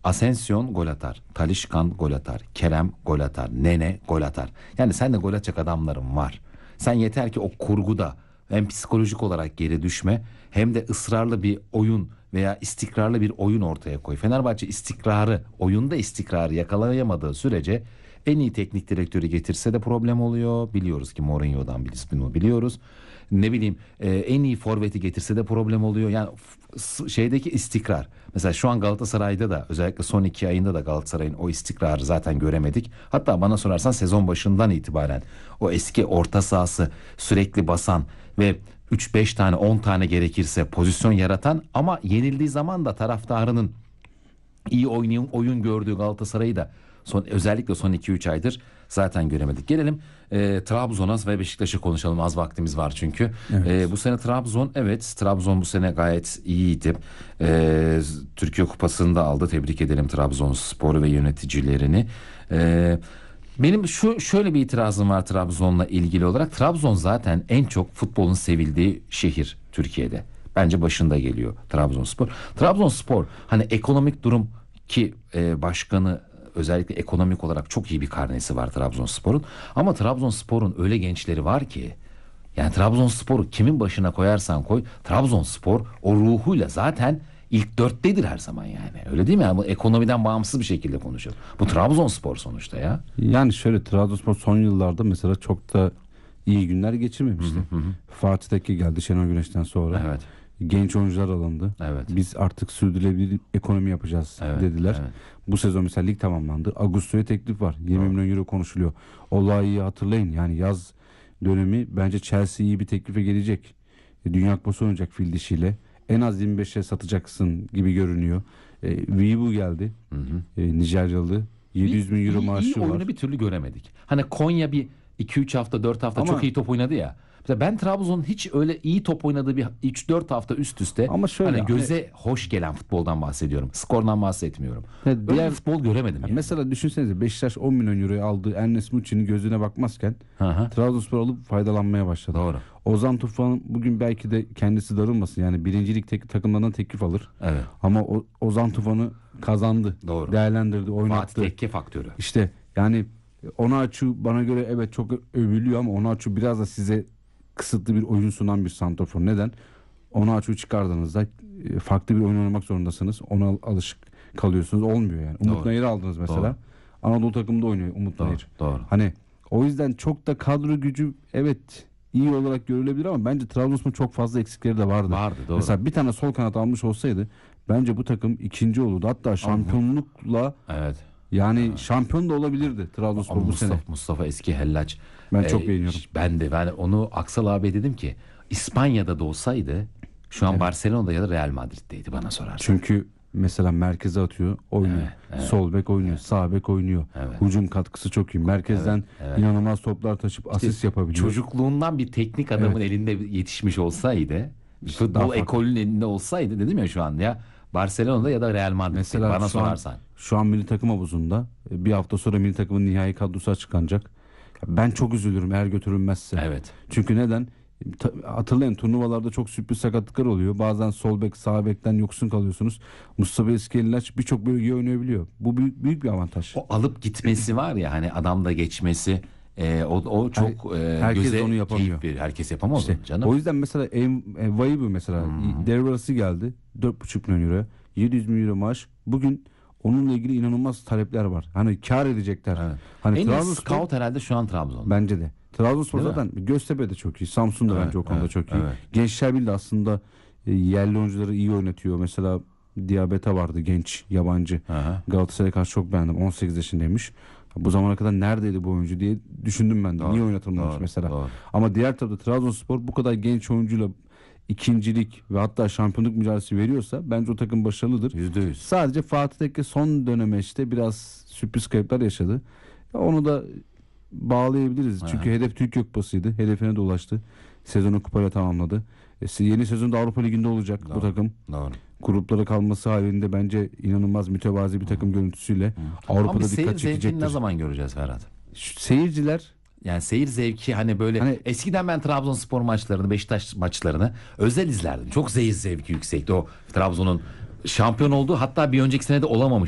Asensio gol atar. Taliscan gol atar. Kerem gol atar. Nene gol atar. Yani sen de gol atacak adamların var. Sen yeter ki o kurguda hem psikolojik olarak geri düşme hem de ısrarlı bir oyun veya istikrarlı bir oyun ortaya koy. Fenerbahçe oyunda istikrarı yakalayamadığı sürece en iyi teknik direktörü getirse de problem oluyor. Biliyoruz ki Mourinho'dan bunu biliyoruz. Ne bileyim en iyi forveti getirse de problem oluyor. Yani şeydeki istikrar. Mesela şu an Galatasaray'da da özellikle son 2 ayında da Galatasaray'ın o istikrarı zaten göremedik. Hatta bana sorarsan sezon başından itibaren o eski orta sahası sürekli basan ve 3-5 tane 10 tane gerekirse pozisyon yaratan ama yenildiği zaman da taraftarının iyi oyun gördüğü Galatasaray'ı da özellikle son 2-3 aydır zaten göremedik. Gelelim Trabzon'a ve Beşiktaş'ı konuşalım. Az vaktimiz var çünkü. Evet. Bu sene Trabzon bu sene gayet iyiydi. Türkiye Kupası'nı da aldı. Tebrik edelim Trabzonspor'u ve yöneticilerini. Benim şöyle bir itirazım var Trabzon'la ilgili olarak. Trabzon zaten en çok futbolun sevildiği şehir Türkiye'de. Bence başında geliyor Trabzonspor. Trabzonspor hani ekonomik durum ki başkanı özellikle ekonomik olarak çok iyi bir karnesi var Trabzonspor'un. Ama Trabzonspor'un öyle gençleri var ki yani Trabzonspor'u kimin başına koyarsan koy Trabzonspor o ruhuyla zaten ilk dörttedir her zaman yani. Öyle değil mi? Yani bu ekonomiden bağımsız bir şekilde konuşuyor. Bu Trabzonspor sonuçta ya. Yani şöyle Trabzonspor son yıllarda mesela çok da iyi günler geçirmemişti. Fatih Tekke geldi Şenol Güneş'ten sonra. Evet. Genç oyuncular alındı. Evet. Biz artık sürdürülebilir ekonomi yapacağız dediler. Evet. Bu sezon mesela lig tamamlandı. Ağustos'a teklif var. 20 milyon euro konuşuluyor. Olayı hatırlayın. Yani yaz dönemi bence Chelsea iyi bir teklife gelecek. Dünya Kupası oynayacak fil dişiyle. En az 25'e satacaksın gibi görünüyor. Vibu geldi. Nijeryalı. 700 bin euro maaşı iyi var. oyunu bir türlü göremedik. Hani Konya bir 2-3 hafta 4 hafta Ama- çok iyi top oynadı ya. Mesela ben Trabzon'un hiç öyle iyi top oynadığı bir 3-4 hafta üst üste Ama şöyle, hani göze hoş gelen futboldan bahsediyorum. Skordan bahsetmiyorum. Evet, Böyle diğer- bir futbol göremedim yani. Mesela düşünsenize Beşiktaş 10 milyon euroya aldığı Ernest Muçi'nin gözüne bakmazken Hı. Trabzonspor alıp faydalanmaya başladı. Doğru. Ozan Tufan bugün belki de kendisi darılmasın. Yani birincilik takımlarından teklif alır. Evet. Ama Ozan Tufan'ı kazandı. Doğru. Değerlendirdi, oynattı. Fatih Tekke faktörü. İşte yani Onaçu bana göre evet çok övülüyor ama Onaçu biraz da size kısıtlı bir oyun sunan bir santrafor. Neden? Onaçu'yu çıkardığınızda farklı bir oyun oynamak zorundasınız. Ona alışık kalıyorsunuz. Olmuyor yani. Umut Doğru. Nayır'ı aldınız mesela. Doğru. Anadolu takımında oynuyor Umut Doğru. Nayır. Doğru. Hani o yüzden çok da kadro gücü evet iyi olarak görülebilir ama bence Trabzonspor'un çok fazla eksikleri de vardı. Vardı, doğru. Mesela bir tane sol kanat almış olsaydı bence bu takım ikinci olurdu. Hatta şampiyonlukla Evet. yani şampiyon da olabilirdi Trabzonspor Ama bu sene. Mustafa eski Hellaç. Ben çok beğeniyorum. Ben onu Aksal abi dedim ki İspanya'da da olsaydı şu an Evet. Barcelona'da ya da Real Madrid'deydi bana sorarsan. Çünkü mesela merkeze atıyor, oynuyor. Evet. Sol bek oynuyor, sağ bek oynuyor. Evet. Hücum katkısı çok iyi. Merkezden Evet. inanılmaz toplar taşıp asist yapabiliyor. Çocukluğundan bir teknik adamın Evet. elinde yetişmiş olsaydı, İşte daha futbol farklı. ekolünün elinde olsaydı dedim ya şu an ya Barcelona'da ya da Real Madrid'de Mesela bana şu an- sorarsan. Şu an milli takım havuzunda bir hafta sonra milli takımın nihai kadrosu açıklanacak. Ben çok üzülürüm eğer götürülmezse. Evet. Çünkü neden? Hatırlayın turnuvalarda çok sürpriz sakatlıklar oluyor. Bazen sol bek sağ bekten yoksun kalıyorsunuz. Mustafa Eskililaç birçok bölgeye oynayabiliyor. Bu büyük bir avantaj. O alıp gitmesi var ya hani adamda geçmesi o çok herkes göze onu yapamıyor. keyif verir. Herkes yapamaz İşte, onu canım. o yüzden mesela Vaibu mesela devre arası geldi. 4,5 milyon euro. 700 milyon euro maaş. Bugün onunla ilgili inanılmaz talepler var. Hani kar edecekler. Evet. Hani En iyi Trabzonspor scout herhalde şu an Trabzon'da. bence de. Trabzonspor Değil mi? zaten Göztepe de çok iyi. Samsun da Evet, bence o konuda evet, çok iyi. evet. Gençler Birliği aslında yerli oyuncuları iyi oynatıyor. Mesela Diabete vardı genç yabancı. Aha. Galatasaray'a karşı çok beğendim. 18 yaşındaymış. Bu zamana kadar neredeydi bu oyuncu diye düşündüm ben de. Doğru, Niye oynatılmamış doğru, mesela? doğru. Ama diğer tarafta Trabzonspor bu kadar genç oyuncuyla ikincilik ve hatta şampiyonluk mücadelesi veriyorsa bence o takım başarılıdır. %100. Sadece Fatih Tekke son dönemeçte biraz sürpriz kayıplar yaşadı. Ya onu da bağlayabiliriz. Çünkü hedef Türkiye Kupası'ydı. Hedefine de ulaştı. Sezonu kupayla tamamladı. Yeni sezonda Avrupa Ligi'nde olacak bu Doğru. takım. Doğru. Gruplara kalması halinde bence inanılmaz mütevazi bir takım görüntüsüyle Ama Avrupa'da bir seyir dikkat zevkini çekecektir. ne zaman göreceğiz Ferhat? Seyirciler Yani seyir zevki hani böyle Hani- eskiden ben Trabzonspor maçlarını, Beşiktaş maçlarını özel izlerdim. Çok seyir zevki yüksekti o Trabzon'un şampiyon olduğu hatta bir önceki sene de olamamış.